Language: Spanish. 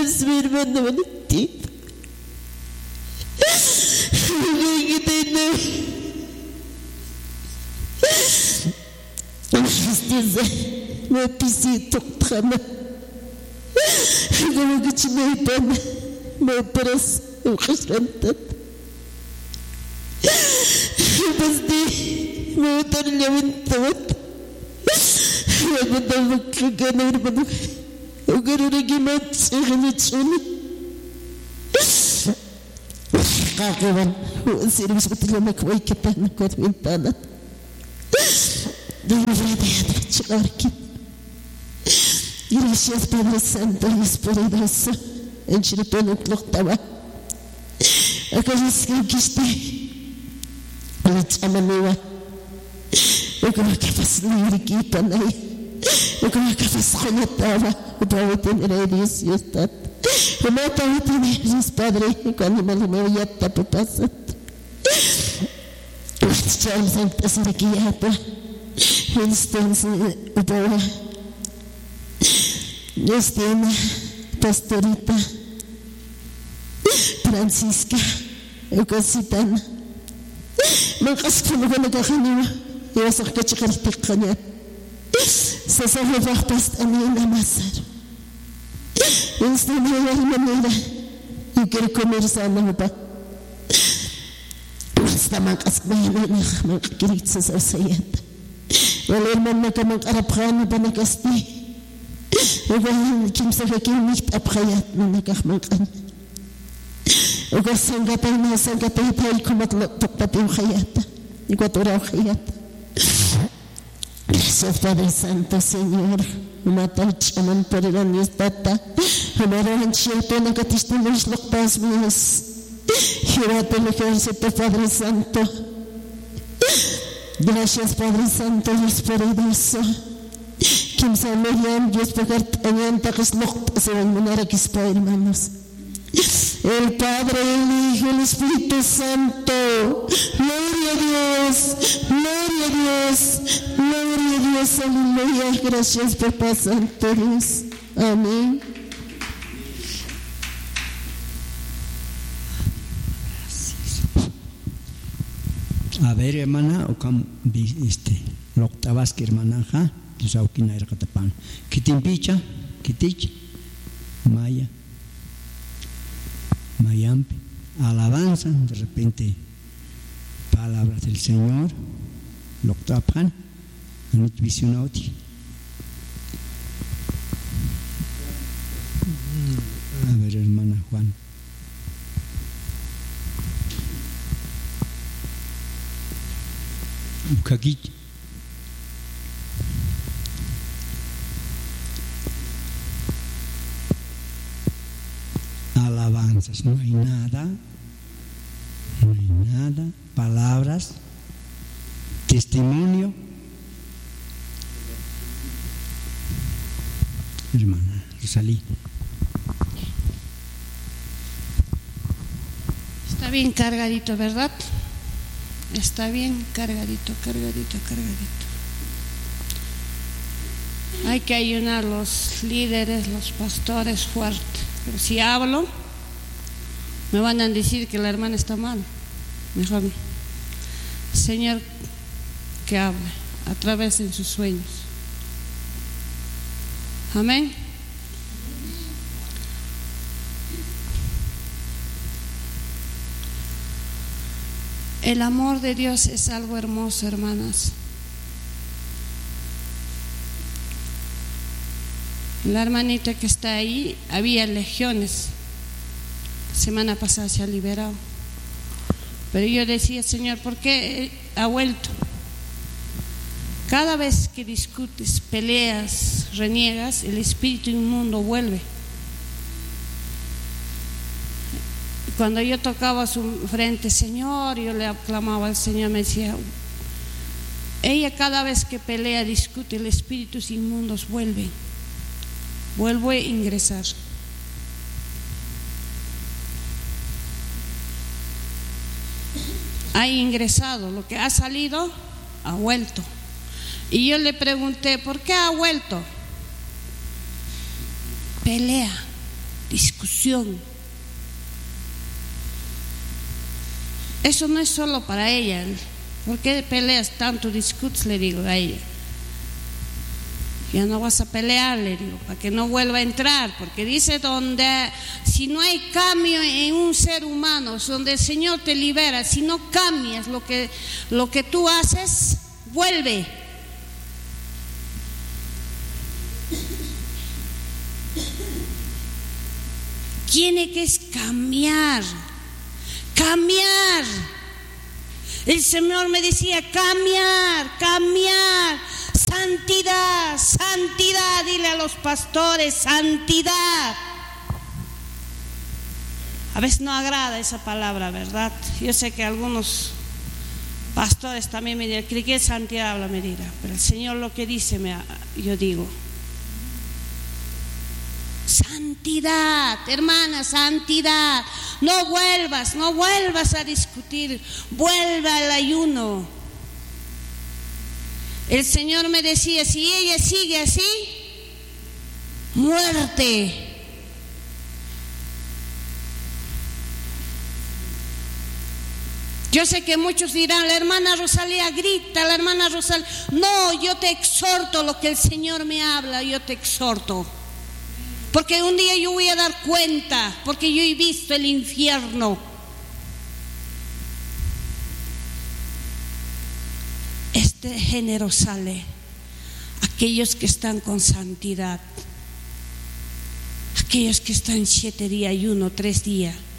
Es mi hermano Valentín. ما بيسيتو تخمة إذا ما قلتش ما يبان ما برس وخشرمتت بس دي ما وطن من توت وبدأ بكر كانوا يربطوا وقالوا لي ما تشغلي تشوني قاقبا وأسير مش قلت لهم كوي كتانا كوت من طالت دي مفردة هذا شغاركي Gracias Padre Santo, Dios poderoso, en Chiripeno Tloctaba. Acá es que quiste, la chamaniwa, o como que faz liriquita, ¿no? O como que faz jonotaba, o para tener a Dios y está. O no para tener Dios Padre, cuando me lo voy a tapar pasar. Chao Santa Siriquiata, instance, o para. Justina, Pastorita, Francisca, Ecositana. Mangas como que no cajaniwa, y vas a cachar el picaña. Se sabe bajar pasta ni en la masa. Esta no es la manera, y quiere comer sana, pa. Esta mangas me viene, mangas se sayat. El hermano que me arabjano para que esté. وقال كم سفكين ميت أبخيات منك أخمقن وقال سنقطينا سنقطي تايكم تقطي خيات يقول ترى خيات Gracias Padre Santo Señor Matach aman pariran yustata Amaran chiatona katistimos lokpas míos Girate el ejército Padre Santo Gracias Padre Santo Dios poderoso Kim Samarian, Dios pagar añan taques locht se van a morar hermanos. El Padre, el Hijo, el Espíritu Santo. Gloria a Dios, gloria a Dios, gloria a Dios, aleluya. Gracias, Papá Santo Dios. Amén. A ver, hermana, o como lo octavas que hermana, ¿ja? Sauquina era catapán. Kitimpicha, Kitich, Maya, Mayampi, alabanza, de repente, palabras del Señor, Loctapan, Anit Visionauti. A ver, hermana Juan. Ukakich. Alabanzas, no hay nada, palabras, testimonio. Hermana Rosalí. Está bien cargadito, ¿verdad? Está bien cargadito. Hay que ayunar los líderes, los pastores fuertes. Pero si hablo, me van a decir que la hermana está mal. Mejor, Señor, que hable a través de sus sueños. Amén. El amor de Dios es algo hermoso, hermanas. La hermanita que está ahí, había legiones. Semana pasada se ha liberado. Pero yo decía, Señor, ¿por qué ha vuelto? Cada vez que discutes, peleas, reniegas, el espíritu inmundo vuelve. Cuando yo tocaba su frente, Señor, yo le aclamaba al Señor, me decía, ella cada vez que pelea, discute, el espíritu inmundos vuelve. Vuelvo a ingresar. Ha ingresado, lo que ha salido ha vuelto. Y yo le pregunté, ¿por qué ha vuelto? Pelea. discusión. Eso no es solo para ella. ¿Por qué peleas tanto, discutes? Le digo a ella. Ya no vas a pelear, le digo, para que no vuelva a entrar, porque dice si no hay cambio en un ser humano, donde el Señor te libera, si no cambias lo que tú haces, vuelve. Tiene que cambiar. El Señor me decía, cambiar. Santidad, dile a los pastores, santidad. A veces no agrada esa palabra, ¿verdad? Yo sé que algunos pastores también me dirán, ¿qué santidad habla? Me dirá, pero el Señor lo que dice, yo digo, santidad, hermana, santidad. No vuelvas a discutir, vuelve al ayuno. El Señor me decía, si ella sigue así, muerte. Yo sé que muchos dirán, la hermana Rosalía grita, la hermana Rosalía. No, yo te exhorto lo que el Señor me habla, yo te exhorto. Porque un día yo voy a dar cuenta, porque yo he visto el infierno. Este género sale aquellos que están con santidad, aquellos que están 7 días, ayuno, 3 días.